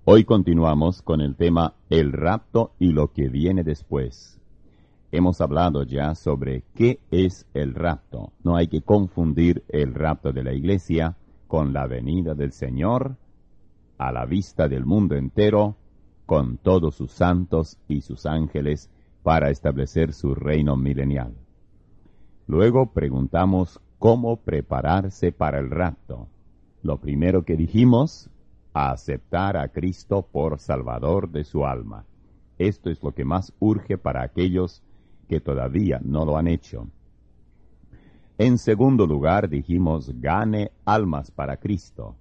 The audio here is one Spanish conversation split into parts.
Hoy continuamos con el tema el rapto y lo que viene después. Hemos hablado ya sobre qué es el rapto. No hay que confundir el rapto de la iglesia con la venida del Señor a la vista del mundo entero, con todos sus santos y sus ángeles para establecer su reino milenial. Luego preguntamos cómo prepararse para el rapto. Lo primero que dijimos, aceptar a Cristo por Salvador de su alma. Esto es lo que más urge para aquellos que todavía no lo han hecho. En segundo lugar, dijimos, gane almas para Cristo.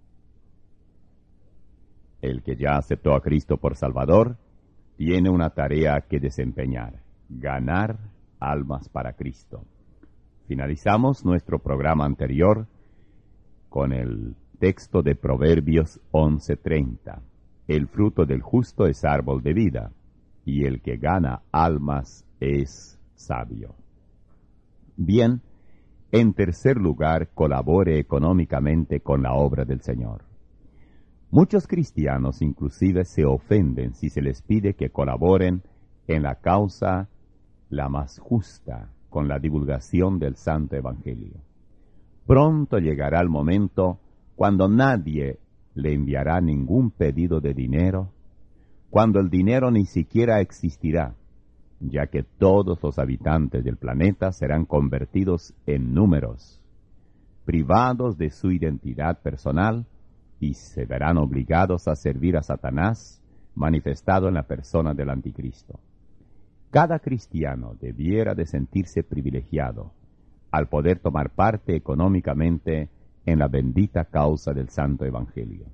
El que ya aceptó a Cristo por Salvador, tiene una tarea que desempeñar, ganar almas para Cristo. Finalizamos nuestro programa anterior con el texto de Proverbios 11:30. El fruto del justo es árbol de vida, y el que gana almas es sabio. Bien, en tercer lugar, colabore económicamente con la obra del Señor. Muchos cristianos inclusive se ofenden si se les pide que colaboren en la causa la más justa con la divulgación del Santo Evangelio. Pronto llegará el momento cuando nadie le enviará ningún pedido de dinero, cuando el dinero ni siquiera existirá, ya que todos los habitantes del planeta serán convertidos en números, privados de su identidad personal, y se verán obligados a servir a Satanás, manifestado en la persona del Anticristo. Cada cristiano debiera de sentirse privilegiado al poder tomar parte económicamente en la bendita causa del Santo Evangelio.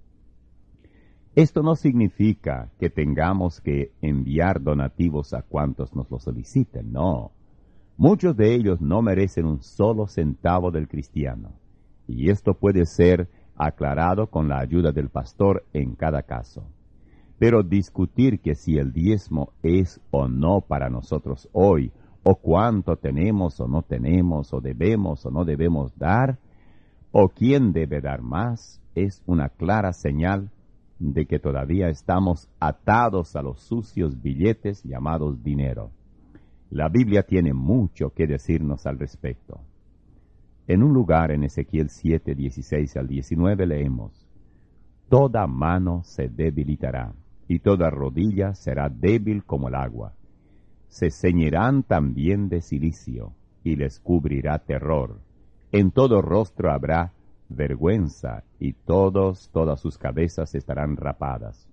Esto no significa que tengamos que enviar donativos a cuantos nos lo soliciten, no. Muchos de ellos no merecen un solo centavo del cristiano, y esto puede ser aclarado con la ayuda del pastor en cada caso. Pero discutir que si el diezmo es o no para nosotros hoy, o cuánto tenemos o no tenemos, o debemos o no debemos dar, o quién debe dar más, es una clara señal de que todavía estamos atados a los sucios billetes llamados dinero. La Biblia tiene mucho que decirnos al respecto. En un lugar en Ezequiel 7, 16 al 19 leemos: toda mano se debilitará, y toda rodilla será débil como el agua. Se ceñirán también de cilicio, y les cubrirá terror. En todo rostro habrá vergüenza, y todas sus cabezas estarán rapadas.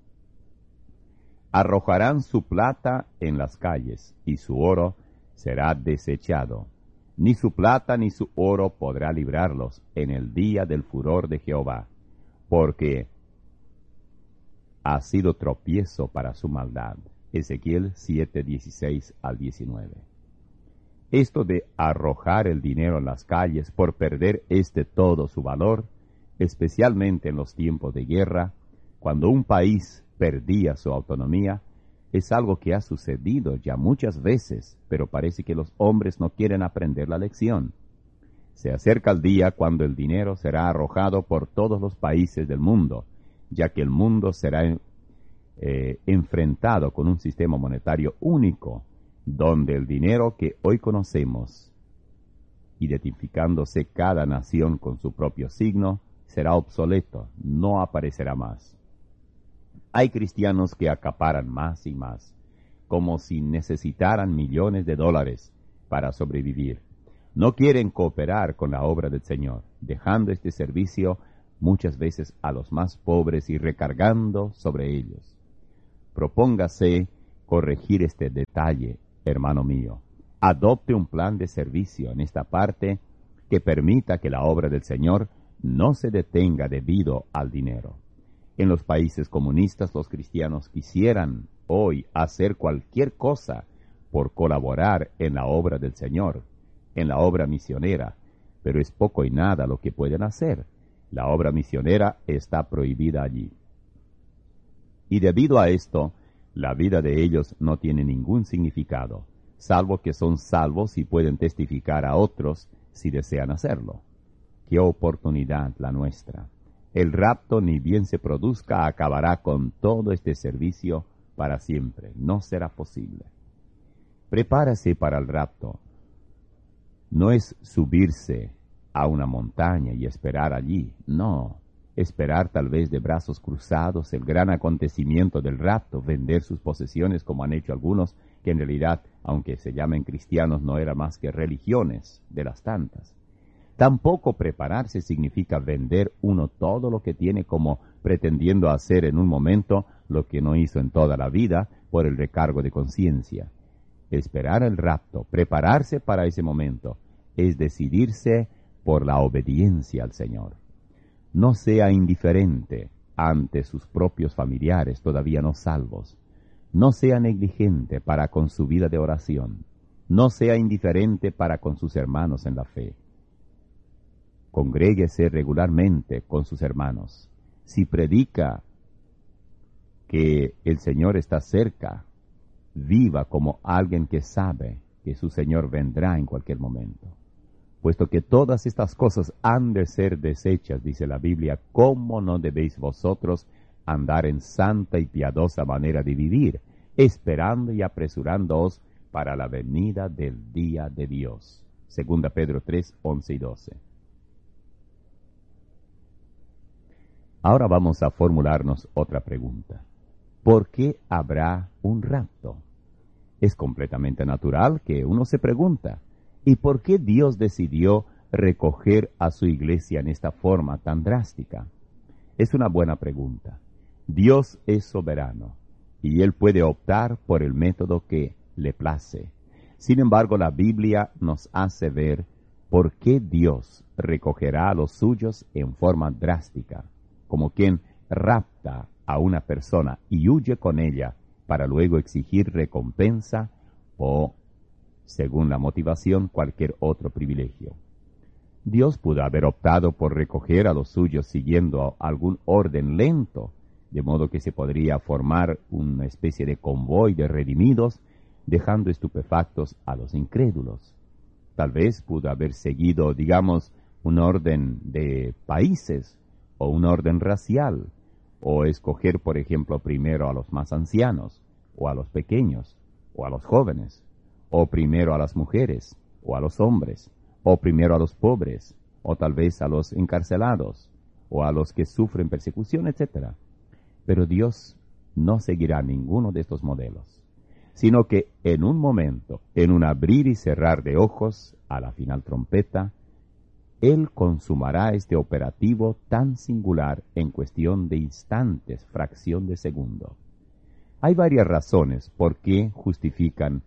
Arrojarán su plata en las calles, y su oro será desechado. Ni su plata ni su oro podrá librarlos en el día del furor de Jehová, porque ha sido tropiezo para su maldad. Ezequiel 7, 16 al 19. Esto de arrojar el dinero en las calles por perder todo su valor, especialmente en los tiempos de guerra, cuando un país perdía su autonomía, es algo que ha sucedido ya muchas veces, pero parece que los hombres no quieren aprender la lección. Se acerca el día cuando el dinero será arrojado por todos los países del mundo, ya que el mundo será enfrentado con un sistema monetario único, donde el dinero que hoy conocemos, identificándose cada nación con su propio signo, será obsoleto, no aparecerá más. Hay cristianos que acaparan más y más, como si necesitaran millones de dólares para sobrevivir. No quieren cooperar con la obra del Señor, dejando este servicio muchas veces a los más pobres y recargando sobre ellos. Propóngase corregir este detalle, hermano mío. Adopte un plan de servicio en esta parte que permita que la obra del Señor no se detenga debido al dinero. En los países comunistas, los cristianos quisieran hoy hacer cualquier cosa por colaborar en la obra del Señor, en la obra misionera, pero es poco y nada lo que pueden hacer. La obra misionera está prohibida allí. Y debido a esto, la vida de ellos no tiene ningún significado, salvo que son salvos y pueden testificar a otros si desean hacerlo. ¡Qué oportunidad la nuestra! el rapto, ni bien se produzca, acabará con todo este servicio para siempre. No será posible. Prepárase para el rapto. No es subirse a una montaña y esperar allí. No, esperar tal vez de brazos cruzados el gran acontecimiento del rapto, vender sus posesiones como han hecho algunos, que en realidad, aunque se llamen cristianos, no eran más que religiones de las tantas. Tampoco prepararse significa vender uno todo lo que tiene, como pretendiendo hacer en un momento lo que no hizo en toda la vida por el recargo de conciencia. Esperar el rapto, prepararse para ese momento, es decidirse por la obediencia al Señor. No sea indiferente ante sus propios familiares todavía no salvos. No sea negligente para con su vida de oración. No sea indiferente para con sus hermanos en la fe. Congréguese regularmente con sus hermanos. Si predica que el Señor está cerca, viva como alguien que sabe que su Señor vendrá en cualquier momento. Puesto que todas estas cosas han de ser deshechas, dice la Biblia, ¿cómo no debéis vosotros andar en santa y piadosa manera de vivir, esperando y apresurándoos para la venida del día de Dios? Segunda Pedro 3, 11 y 12. Ahora vamos a formularnos otra pregunta. ¿Por qué habrá un rapto? Es completamente natural que uno se pregunta, ¿y por qué Dios decidió recoger a su iglesia en esta forma tan drástica? Es una buena pregunta. Dios es soberano y Él puede optar por el método que le place. Sin embargo, la Biblia nos hace ver por qué Dios recogerá a los suyos en forma drástica, como quien rapta a una persona y huye con ella para luego exigir recompensa o, según la motivación, cualquier otro privilegio. Dios pudo haber optado por recoger a los suyos siguiendo algún orden lento, de modo que se podría formar una especie de convoy de redimidos, dejando estupefactos a los incrédulos. Tal vez pudo haber seguido, digamos, un orden de países o un orden racial, o escoger, por ejemplo, primero a los más ancianos, o a los pequeños, o a los jóvenes, o primero a las mujeres, o a los hombres, o primero a los pobres, o tal vez a los encarcelados, o a los que sufren persecución, etc. Pero Dios no seguirá ninguno de estos modelos, sino que en un momento, en un abrir y cerrar de ojos, a la final trompeta, Él consumará este operativo tan singular en cuestión de instantes, fracción de segundo. Hay varias razones por qué justifican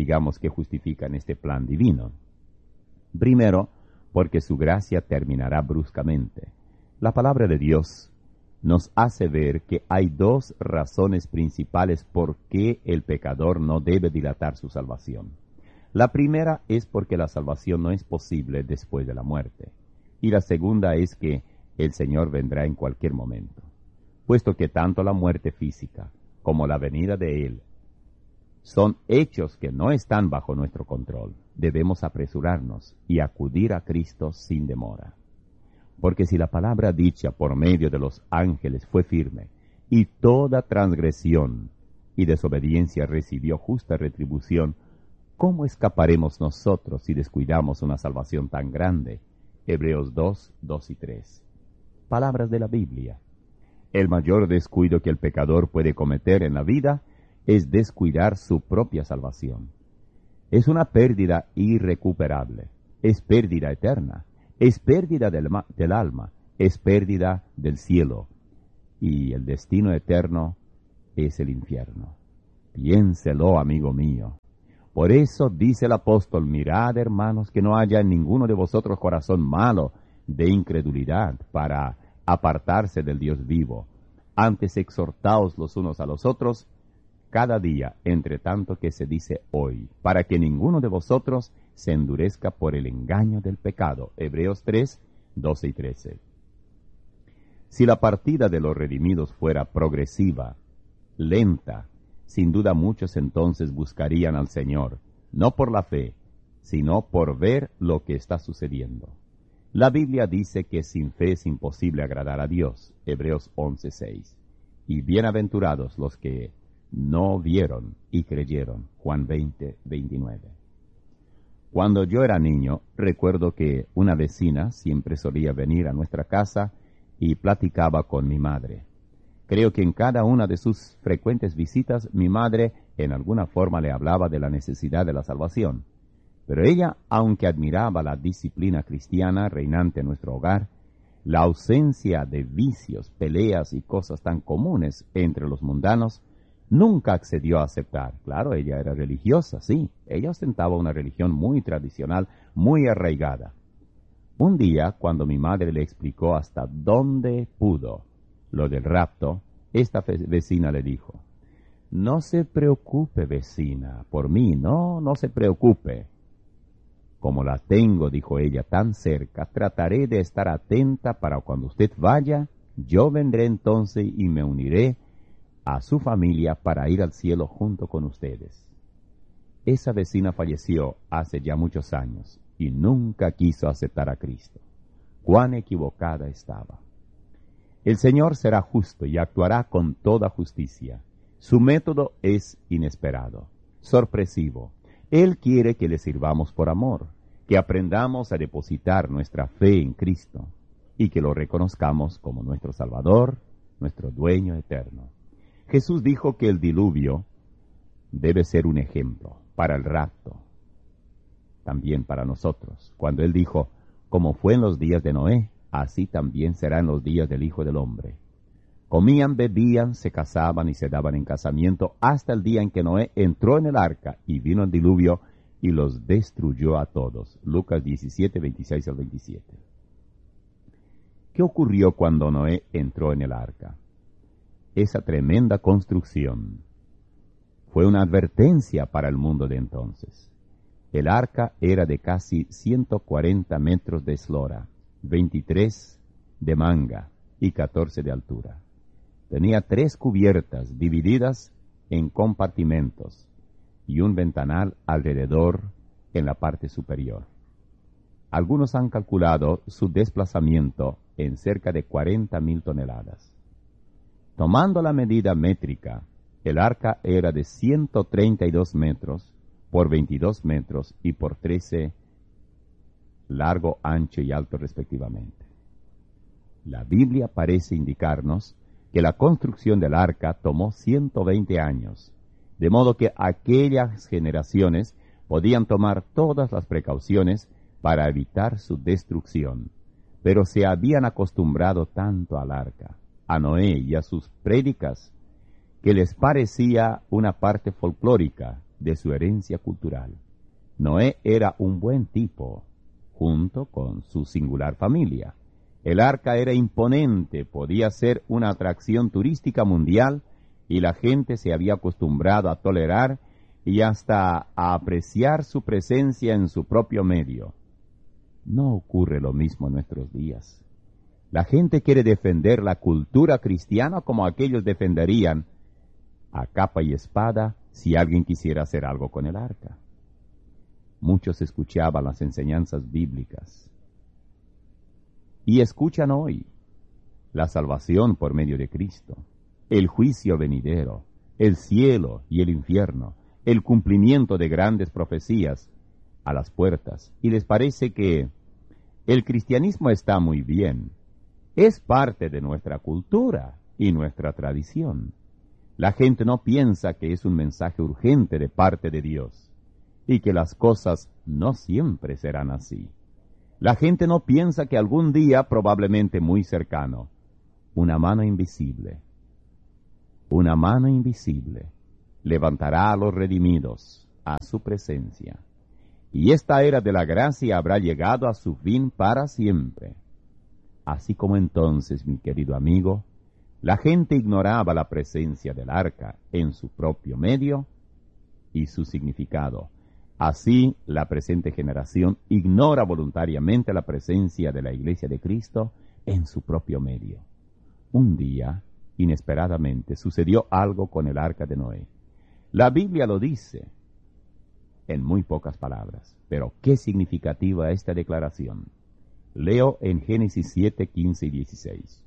este plan divino. Primero, porque su gracia terminará bruscamente. La palabra de Dios nos hace ver que hay dos razones principales por qué el pecador no debe dilatar su salvación. La primera es porque la salvación no es posible después de la muerte. Y la segunda es que el Señor vendrá en cualquier momento. Puesto que tanto la muerte física como la venida de Él son hechos que no están bajo nuestro control, debemos apresurarnos y acudir a Cristo sin demora. Porque si la palabra dicha por medio de los ángeles fue firme, y toda transgresión y desobediencia recibió justa retribución, ¿cómo escaparemos nosotros si descuidamos una salvación tan grande? Hebreos 2, 2 y 3. Palabras de la Biblia. El mayor descuido que el pecador puede cometer en la vida es descuidar su propia salvación. Es una pérdida irrecuperable, es pérdida eterna, es pérdida del alma, es pérdida del cielo, y el destino eterno es el infierno. Piénselo, amigo mío. Por eso dice el apóstol: mirad, hermanos, que no haya en ninguno de vosotros corazón malo de incredulidad para apartarse del Dios vivo. Antes exhortaos los unos a los otros cada día, entre tanto que se dice hoy, para que ninguno de vosotros se endurezca por el engaño del pecado. Hebreos 3, 12 y 13. Si la partida de los redimidos fuera progresiva, lenta, sin duda muchos entonces buscarían al Señor, no por la fe, sino por ver lo que está sucediendo. La Biblia dice que sin fe es imposible agradar a Dios, Hebreos 11:6. Y bienaventurados los que no vieron y creyeron, Juan 20:29. Cuando yo era niño, recuerdo que una vecina siempre solía venir a nuestra casa y platicaba con mi madre. Creo que en cada una de sus frecuentes visitas, mi madre en alguna forma le hablaba de la necesidad de la salvación. Pero ella, aunque admiraba la disciplina cristiana reinante en nuestro hogar, la ausencia de vicios, peleas y cosas tan comunes entre los mundanos, nunca accedió a aceptar. Claro, ella era religiosa, sí. Ella ostentaba una religión muy tradicional, muy arraigada. Un día, cuando mi madre le explicó hasta dónde pudo lo del rapto, esta vecina le dijo: «No se preocupe, vecina, por mí, no se preocupe. Como la tengo», dijo ella, «tan cerca, trataré de estar atenta para cuando usted vaya, yo vendré entonces y me uniré a su familia para ir al cielo junto con ustedes». Esa vecina falleció hace ya muchos años y nunca quiso aceptar a Cristo. Cuán equivocada estaba. El Señor será justo y actuará con toda justicia. Su método es inesperado, sorpresivo. Él quiere que le sirvamos por amor, que aprendamos a depositar nuestra fe en Cristo y que lo reconozcamos como nuestro Salvador, nuestro dueño eterno. Jesús dijo que el diluvio debe ser un ejemplo para el rapto, también para nosotros. Cuando Él dijo: «Como fue en los días de Noé, así también será en los días del Hijo del Hombre». Comían, bebían, se casaban y se daban en casamiento hasta el día en que Noé entró en el arca y vino el diluvio y los destruyó a todos. Lucas 17, 26 al 27. ¿Qué ocurrió cuando Noé entró en el arca? Esa tremenda construcción fue una advertencia para el mundo de entonces. El arca era de casi 140 metros de eslora, 23 de manga y 14 de altura. Tenía 3 cubiertas divididas en compartimentos y un ventanal alrededor en la parte superior. Algunos han calculado su desplazamiento en cerca de 40.000 toneladas. Tomando la medida métrica, el arca era de 132 metros por 22 metros y por 13 largo, ancho y alto respectivamente. La Biblia parece indicarnos que la construcción del arca tomó 120 años, de modo que aquellas generaciones podían tomar todas las precauciones para evitar su destrucción, pero se habían acostumbrado tanto al arca, a Noé y a sus prédicas, que les parecía una parte folclórica de su herencia cultural. Noé era un buen tipo, junto con su singular familia. El arca era imponente, podía ser una atracción turística mundial y la gente se había acostumbrado a tolerar y hasta a apreciar su presencia en su propio medio. No ocurre lo mismo en nuestros días. La gente quiere defender la cultura cristiana como aquellos defenderían a capa y espada si alguien quisiera hacer algo con el arca. Muchos escuchaban las enseñanzas bíblicas y escuchan hoy la salvación por medio de Cristo, el juicio venidero, el cielo y el infierno, el cumplimiento de grandes profecías a las puertas, y les parece que el cristianismo está muy bien, es parte de nuestra cultura y nuestra tradición. La gente no piensa que es un mensaje urgente de parte de Dios y que las cosas no siempre serán así. La gente no piensa que algún día, probablemente muy cercano, una mano invisible levantará a los redimidos a su presencia, y esta era de la gracia habrá llegado a su fin para siempre. Así como entonces, mi querido amigo, la gente ignoraba la presencia del arca en su propio medio y su significado. Así, la presente generación ignora voluntariamente la presencia de la Iglesia de Cristo en su propio medio. Un día, inesperadamente, sucedió algo con el arca de Noé. La Biblia lo dice en muy pocas palabras, pero qué significativa esta declaración. Leo en Génesis 7, 15 y 16.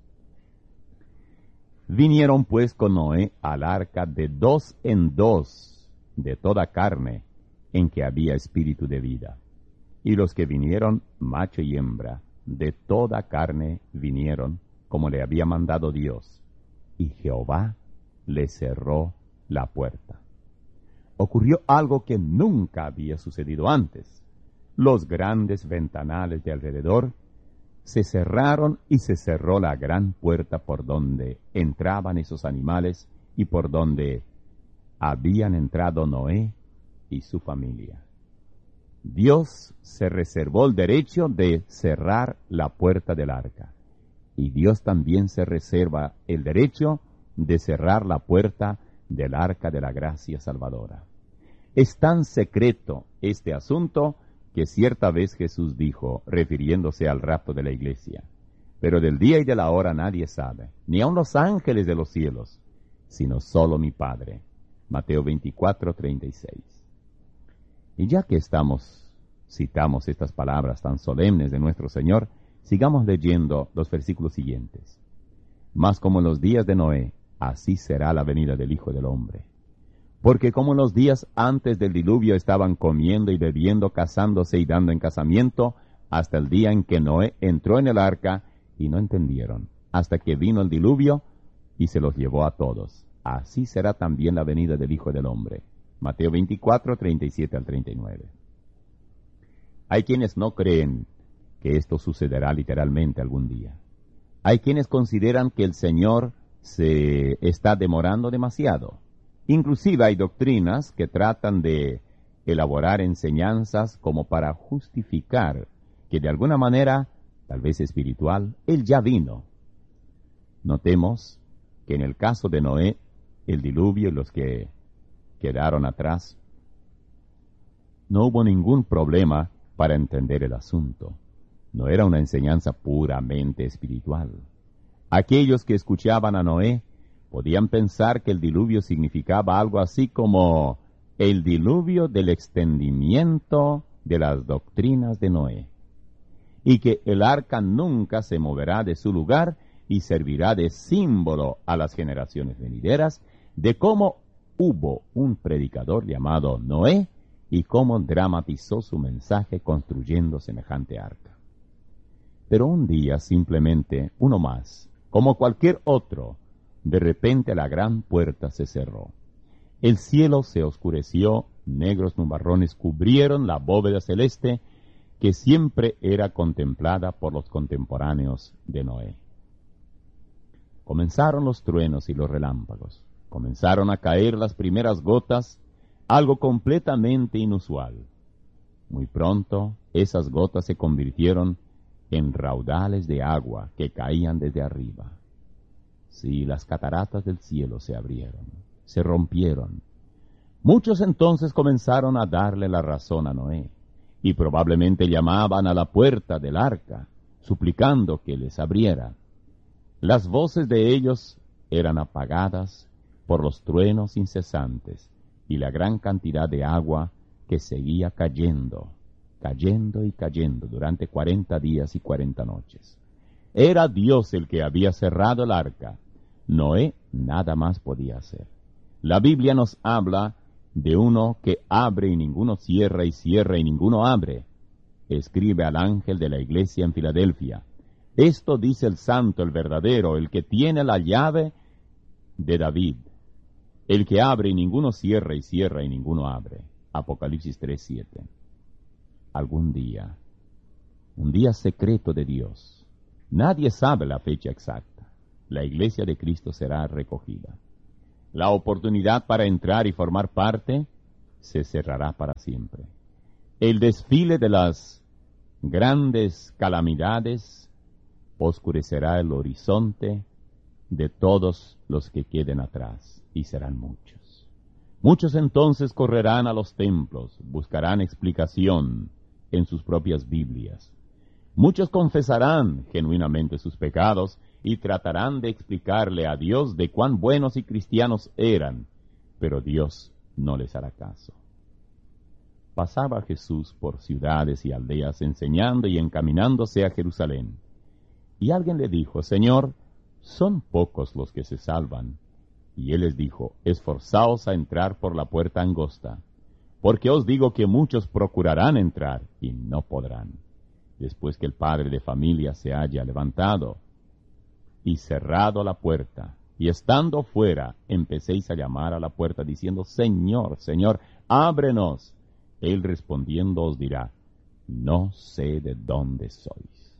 Vinieron pues con Noé al arca de 2 en 2 de toda carne en que había espíritu de vida. Y los que vinieron, macho y hembra, de toda carne vinieron, como le había mandado Dios. Y Jehová le cerró la puerta. Ocurrió algo que nunca había sucedido antes. Los grandes ventanales de alrededor se cerraron y se cerró la gran puerta por donde entraban esos animales y por donde habían entrado Noé y su familia. Dios se reservó el derecho de cerrar la puerta del arca, y Dios también se reserva el derecho de cerrar la puerta del arca de la gracia salvadora. Es tan secreto este asunto que cierta vez Jesús dijo, refiriéndose al rapto de la iglesia: pero del día y de la hora nadie sabe, ni aun los ángeles de los cielos, sino solo mi Padre. Mateo 24, 36. Y ya que citamos estas palabras tan solemnes de nuestro Señor, sigamos leyendo los versículos siguientes. Mas como en los días de Noé, así será la venida del Hijo del Hombre. Porque como en los días antes del diluvio estaban comiendo y bebiendo, casándose y dando en casamiento, hasta el día en que Noé entró en el arca, y no entendieron, hasta que vino el diluvio y se los llevó a todos. Así será también la venida del Hijo del Hombre. Mateo 24, 37 al 39. Hay quienes no creen que esto sucederá literalmente algún día. Hay quienes consideran que el Señor se está demorando demasiado. Inclusive hay doctrinas que tratan de elaborar enseñanzas como para justificar que de alguna manera, tal vez espiritual, Él ya vino. Notemos que en el caso de Noé, el diluvio y los que quedaron atrás, no hubo ningún problema para entender el asunto. No era una enseñanza puramente espiritual. Aquellos que escuchaban a Noé podían pensar que el diluvio significaba algo así como el diluvio del extendimiento de las doctrinas de Noé, y que el arca nunca se moverá de su lugar y servirá de símbolo a las generaciones venideras de cómo hubo un predicador llamado Noé y cómo dramatizó su mensaje construyendo semejante arca. Pero un día, simplemente, uno más, como cualquier otro, de repente la gran puerta se cerró. El cielo se oscureció, negros nubarrones cubrieron la bóveda celeste que siempre era contemplada por los contemporáneos de Noé. Comenzaron los truenos y los relámpagos. Comenzaron a caer las primeras gotas, algo completamente inusual. Muy pronto, esas gotas se convirtieron en raudales de agua que caían desde arriba. Sí, las cataratas del cielo se abrieron, se rompieron. Muchos entonces comenzaron a darle la razón a Noé, y probablemente llamaban a la puerta del arca, suplicando que les abriera. Las voces de ellos eran apagadas por los truenos incesantes y la gran cantidad de agua que seguía cayendo, cayendo y cayendo durante 40 días y 40 noches. Era Dios el que había cerrado el arca. Noé nada más podía hacer. La Biblia nos habla de uno que abre y ninguno cierra, y cierra y ninguno abre. Escribe al ángel de la iglesia en Filadelfia: esto dice el santo, el verdadero, el que tiene la llave de David, el que abre y ninguno cierra, y cierra y ninguno abre. Apocalipsis 3:7. Algún día, un día secreto de Dios, nadie sabe la fecha exacta, la iglesia de Cristo será recogida. La oportunidad para entrar y formar parte se cerrará para siempre. El desfile de las grandes calamidades oscurecerá el horizonte de todos los que queden atrás, y serán muchos. Muchos entonces correrán a los templos, buscarán explicación en sus propias Biblias. Muchos confesarán genuinamente sus pecados y tratarán de explicarle a Dios de cuán buenos y cristianos eran, pero Dios no les hará caso. pasaba Jesús por ciudades y aldeas enseñando y encaminándose a Jerusalén. Y alguien le dijo: Señor, son pocos los que se salvan. Y él les dijo: esforzaos a entrar por la puerta angosta, porque os digo que muchos procurarán entrar y no podrán. Después que el padre de familia se haya levantado y cerrado la puerta, y estando fuera, empecéis a llamar a la puerta, diciendo: Señor, Señor, ábrenos. Él respondiendo os dirá: no sé de dónde sois.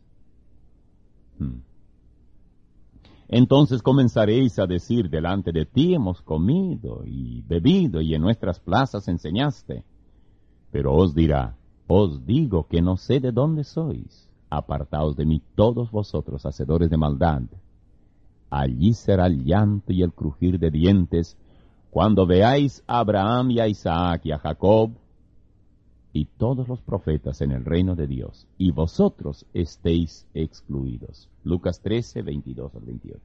Entonces comenzaréis a decir delante de ti: hemos comido y bebido, y en nuestras plazas enseñaste. Pero os dirá: os digo que no sé de dónde sois. Apartaos de mí todos vosotros, hacedores de maldad. Allí será el llanto y el crujir de dientes, cuando veáis a Abraham y a Isaac y a Jacob y todos los profetas en el reino de Dios, y vosotros estéis excluidos. Lucas 13, 22 al 28.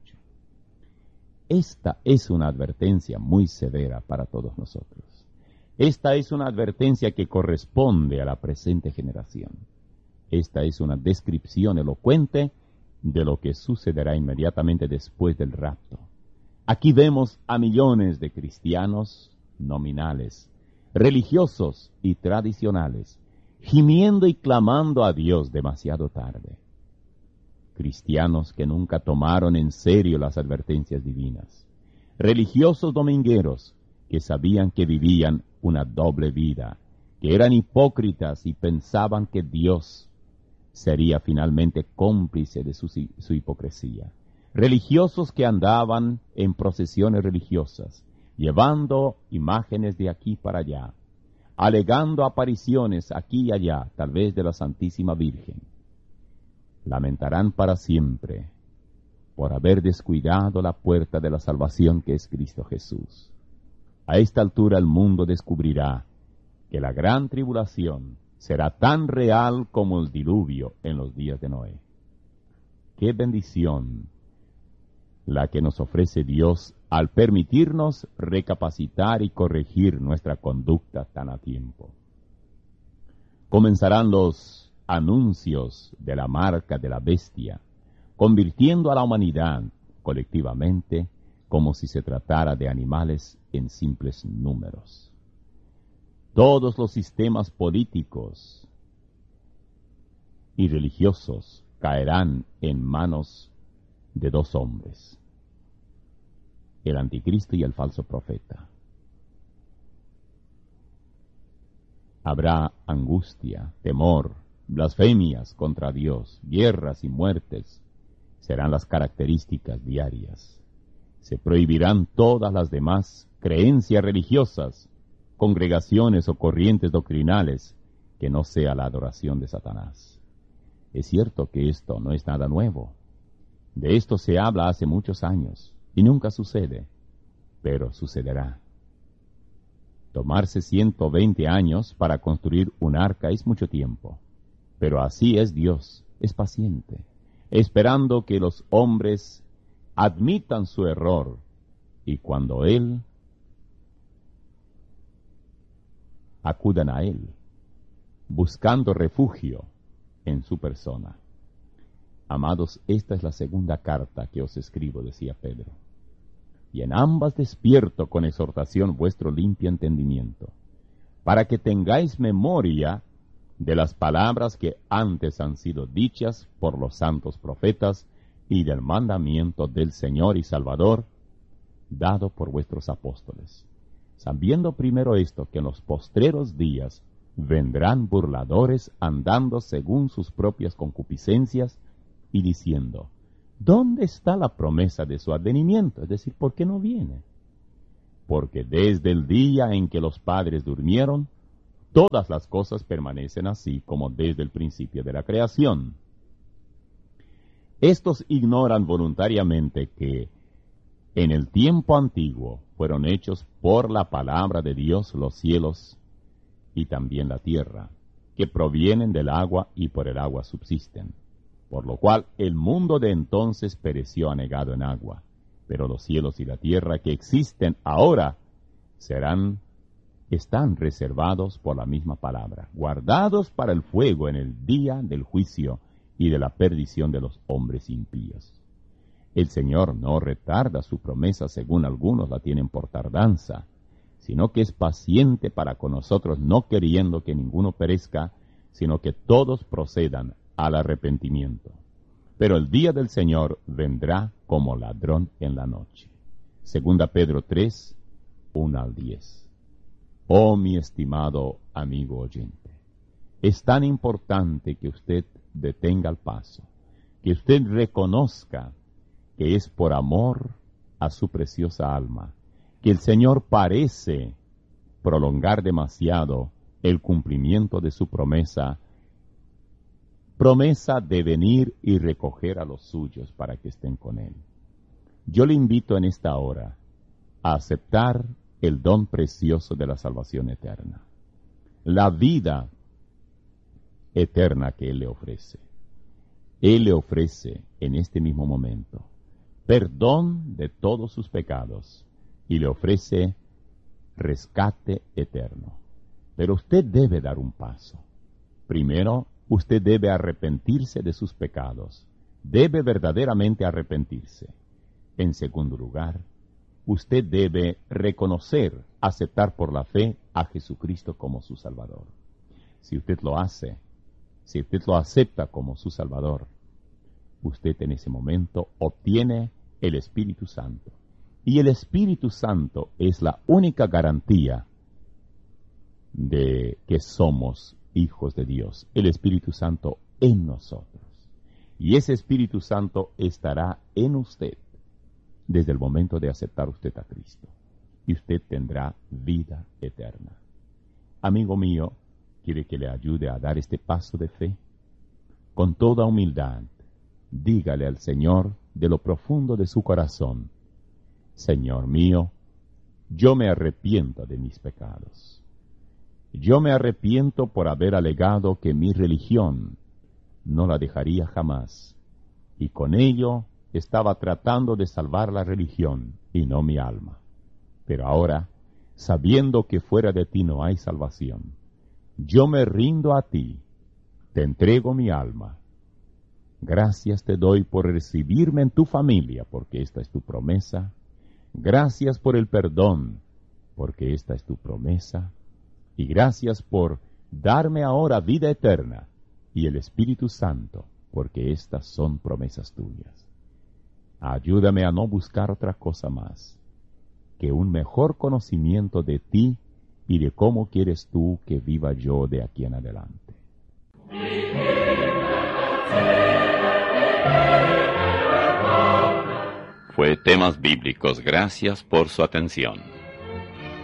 Esta es una advertencia muy severa para todos nosotros. Esta es una advertencia que corresponde a la presente generación. Esta es una descripción elocuente de lo que sucederá inmediatamente después del rapto. Aquí vemos a millones de cristianos nominales, religiosos y tradicionales, gimiendo y clamando a Dios demasiado tarde. Cristianos que nunca tomaron en serio las advertencias divinas. Religiosos domingueros que sabían que vivían una doble vida, que eran hipócritas y pensaban que Dios sería finalmente cómplice de su hipocresía. Religiosos que andaban en procesiones religiosas, llevando imágenes de aquí para allá, alegando apariciones aquí y allá, tal vez de la Santísima Virgen. Lamentarán para siempre por haber descuidado la puerta de la salvación que es Cristo Jesús. A esta altura el mundo descubrirá que la gran tribulación será tan real como el diluvio en los días de Noé. ¡Qué bendición la que nos ofrece Dios al permitirnos recapacitar y corregir nuestra conducta tan a tiempo! Comenzarán los anuncios de la marca de la bestia, convirtiendo a la humanidad colectivamente como si se tratara de animales en simples números. Todos los sistemas políticos y religiosos caerán en manos de dos hombres: el anticristo y el falso profeta. Habrá angustia, temor, blasfemias contra Dios, guerras y muertes. Serán las características diarias. Se prohibirán todas las demás creencias religiosas, congregaciones o corrientes doctrinales que no sea la adoración de Satanás. Es cierto que esto no es nada nuevo. De esto se habla hace muchos años y nunca sucede, pero sucederá. Tomarse 120 años para construir un arca es mucho tiempo, pero así es Dios, es paciente, esperando que los hombres admitan su error, y cuando Él acudan a Él, buscando refugio en su persona. Amados, esta es la segunda carta que os escribo, decía Pedro, y en ambas despierto con exhortación vuestro limpio entendimiento, para que tengáis memoria de las palabras que antes han sido dichas por los santos profetas y del mandamiento del Señor y Salvador dado por vuestros apóstoles, sabiendo primero esto, que en los postreros días vendrán burladores andando según sus propias concupiscencias y diciendo: ¿dónde está la promesa de su advenimiento? Es decir, ¿por qué no viene? Porque desde el día en que los padres durmieron, todas las cosas permanecen así como desde el principio de la creación. Estos ignoran voluntariamente que en el tiempo antiguo fueron hechos por la palabra de Dios los cielos y también la tierra, que provienen del agua y por el agua subsisten. Por lo cual el mundo de entonces pereció anegado en agua, pero los cielos y la tierra que existen ahora serán están reservados por la misma palabra, guardados para el fuego en el día del juicio y de la perdición de los hombres impíos. El Señor no retarda su promesa según algunos la tienen por tardanza, sino que es paciente para con nosotros, no queriendo que ninguno perezca, sino que todos procedan al arrepentimiento. Pero el día del Señor vendrá como ladrón en la noche. Segunda Pedro 3, 1 al 10. Oh, mi estimado amigo oyente, es tan importante que usted detenga el paso, que usted reconozca que es por amor a su preciosa alma, que el Señor parece prolongar demasiado el cumplimiento de su promesa de venir y recoger a los suyos para que estén con Él. Yo le invito en esta hora a aceptar el don precioso de la salvación eterna, la vida eterna que Él le ofrece. Él le ofrece en este mismo momento perdón de todos sus pecados y le ofrece rescate eterno. Pero usted debe dar un paso. Primero, usted debe arrepentirse de sus pecados. Debe verdaderamente arrepentirse. En segundo lugar, usted debe reconocer, aceptar por la fe a Jesucristo como su Salvador. Si usted lo hace, si usted lo acepta como su Salvador, usted en ese momento obtiene el Espíritu Santo. Y el Espíritu Santo es la única garantía de que somos hijos de Dios. El Espíritu Santo en nosotros. Y ese Espíritu Santo estará en usted desde el momento de aceptar usted a Cristo. Y usted tendrá vida eterna. Amigo mío, ¿quiere que le ayude a dar este paso de fe? Con toda humildad, dígale al Señor de lo profundo de su corazón: Señor mío, yo me arrepiento de mis pecados. Yo me arrepiento por haber alegado que mi religión no la dejaría jamás, y con ello estaba tratando de salvar la religión y no mi alma. Pero ahora, sabiendo que fuera de ti no hay salvación, yo me rindo a ti, te entrego mi alma. Gracias te doy por recibirme en tu familia, porque esta es tu promesa. Gracias por el perdón, porque esta es tu promesa. Y gracias por darme ahora vida eterna y el Espíritu Santo, porque estas son promesas tuyas. Ayúdame a no buscar otra cosa más que un mejor conocimiento de ti y de cómo quieres tú que viva yo de aquí en adelante. Fue Temas Bíblicos. Gracias por su atención.